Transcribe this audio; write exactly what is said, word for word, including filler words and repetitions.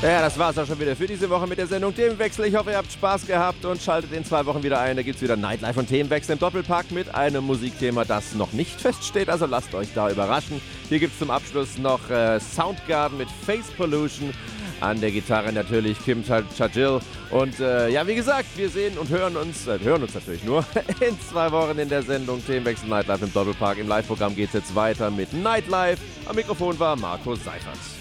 Ja, das war's auch schon wieder für diese Woche mit der Sendung Themenwechsel. Ich hoffe, ihr habt Spaß gehabt und schaltet in zwei Wochen wieder ein. Da gibt's wieder Nightlife und Themenwechsel im Doppelpack mit einem Musikthema, das noch nicht feststeht. Also lasst euch da überraschen. Hier gibt's zum Abschluss noch äh, Soundgarden mit Face Pollution. An der Gitarre natürlich Kim Chajil. Und äh, ja, wie gesagt, wir sehen und hören uns, äh, hören uns natürlich nur in zwei Wochen in der Sendung Themenwechsel Nightlife im Doppelpark. Im Live-Programm geht's jetzt weiter mit Nightlife. Am Mikrofon war Marco Seifert.